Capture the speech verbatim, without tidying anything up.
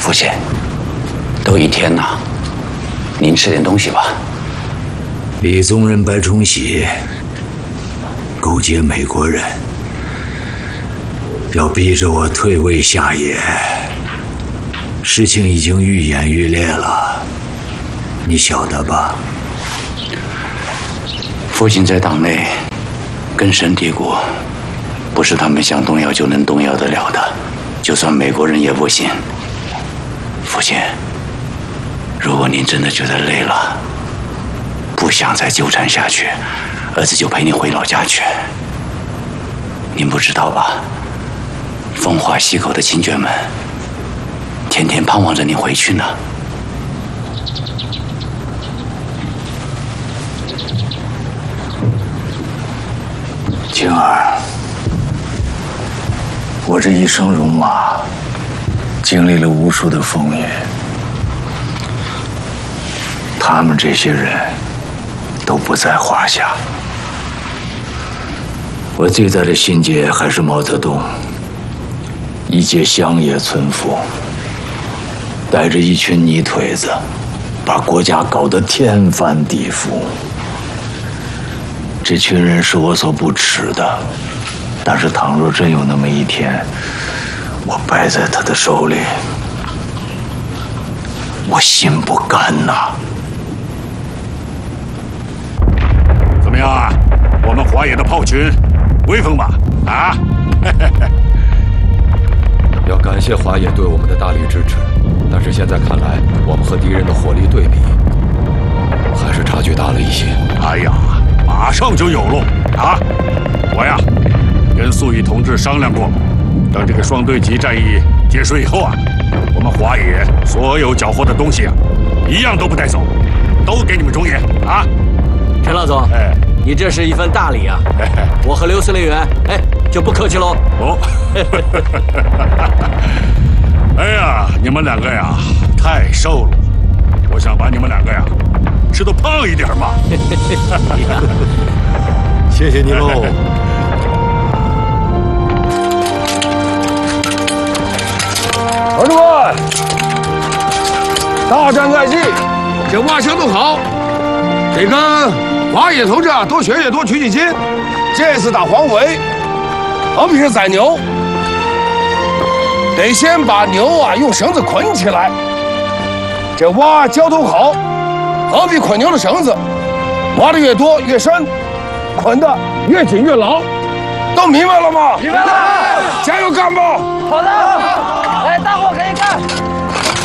父亲，都一天了，您吃点东西吧。 李宗仁、白崇禧勾结美国人，要逼着我退位下野，事情已经愈演愈烈了，你晓得吧？ 父亲在党内根深蒂固，不是他们想动摇就能动摇得了的，就算美国人也不行。父亲，如果您真的觉得累了，不想再纠缠下去，儿子就陪你回老家去。您不知道吧？风华溪口的亲眷们，天天盼望着您回去呢。 晴儿，我这一生戎马，经历了无数的风雨，他们这些人都不在话下。我最大的心结还是毛泽东，一介乡野村夫，带着一群泥腿子，把国家搞得天翻地覆。这群人是我所不齿的，但是倘若真有那么一天，我败在他的手里，我心不甘呐。 怎么样啊？我们华野的炮群威风吧？啊！ 要感谢华野对我们的大力支持，但是现在看来，我们和敌人的火力对比，还是差距大了一些。 哎呀，马上就有喽！啊，我呀，跟粟裕同志商量过，等这个双对集战役结束以后啊，我们华野所有缴获的东西啊，一样都不带走，都给你们中野啊！ 陈老总，哎，你这是一份大礼啊！我和刘司令员，哎，就不客气喽。 哦，哎呀，你们两个呀，太瘦了，我想把你们两个呀，吃得胖一点嘛。 谢谢你喽。 同志们，大战在即，这话相都好，得跟华野同志啊多学学，多取取经。这次打黄围，特别是宰牛，得先把牛啊用绳子捆起来。这挖交通好，何必捆牛的绳子，挖的越多越深，捆的越紧越牢。都明白了吗？ 明白了。 加油干吧！ 好的。来，大伙可以干。